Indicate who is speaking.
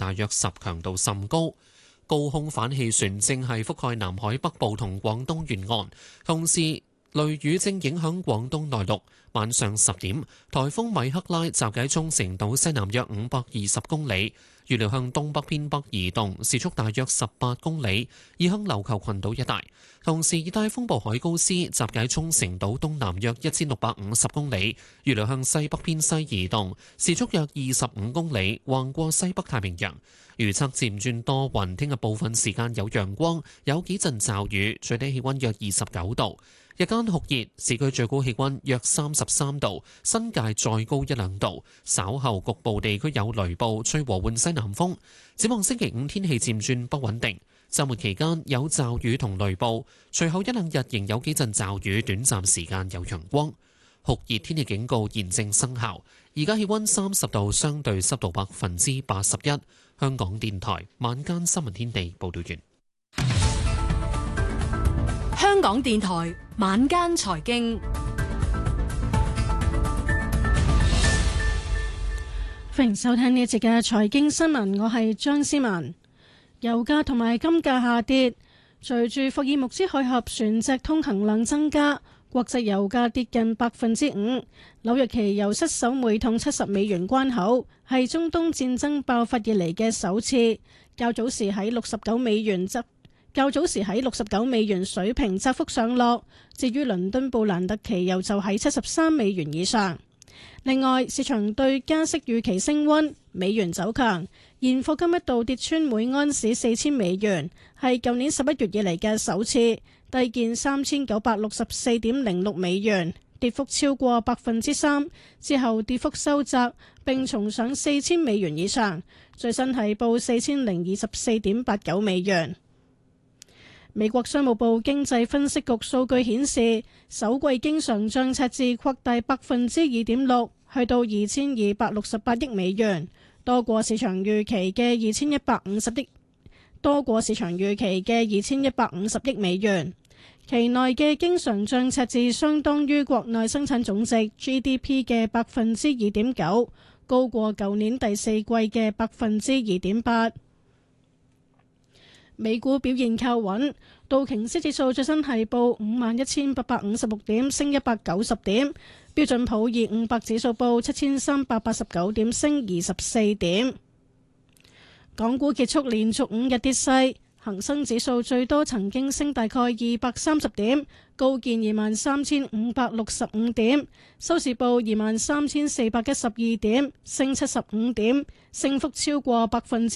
Speaker 1: 大約10，強度甚高。高空反氣旋正係覆蓋南海北部同廣東沿岸，同時雷雨正影響廣東內陸。晚上10點，颱風米克拉集結喺沖繩島西南約520公里，預料向東北偏北移動，時速大約18公里，移向琉球群島一帶。同時，熱帶風暴海高斯集結喺沖繩島東南約1650公里，預料向西北偏西移動，時速約25公里，橫過西北太平洋。預測漸轉多雲，聽日部分時間有陽光，有幾陣驟雨，最低氣溫約29度。日間酷熱，市區最高氣溫約33度，新界再高1-2度。稍後局部地區有雷暴，吹和緩西南風。展望星期5天氣漸轉不穩定，週末期間有驟雨同雷暴，隨後1-2日仍有幾陣驟雨，短暫時間有陽光。酷熱天氣警告現正生效。而家氣溫30度，相對濕度81%。香港電台晚間新聞天地報道完。
Speaker 2: 香港電台晚間財經，
Speaker 3: 歡迎收聽呢一節嘅財經新聞，我係張思文。油價同埋金價下跌，隨住霍爾木茲海峽船隻通行量增加，國際油價跌近5%。紐約期油失守每桶70美元關口，係中東戰爭爆發以嚟嘅首次。較早時喺69美元水平窄幅上落。至於倫敦布蘭特期油就喺73美元以上。另外，市場對加息預期升溫，美元走強，現貨金一度跌穿每盎司4000美元，係舊年11月以嚟嘅首次，低見3964.06美元，跌幅超過3%，之後跌幅收窄，並重上4000美元以上，最新係報4024.89美元。美國商務部經濟分析局數據顯示，首季經常賬赤字擴大2.6%，去到2268億美元，多過市場預期嘅2150億美元。期內嘅經常賬赤字相當於國內生產總值 GDP 嘅2.9%，高過舊年第四季嘅2.8%。美股表現靠穩，道瓊斯指數最新係報51,856點，升190點；標準普爾500指數報7,389點，升24點。港股結束連續5日跌勢，恒生指數最多曾經升大概230點，高見23,565點，收市報23,412點，升75點，升幅超過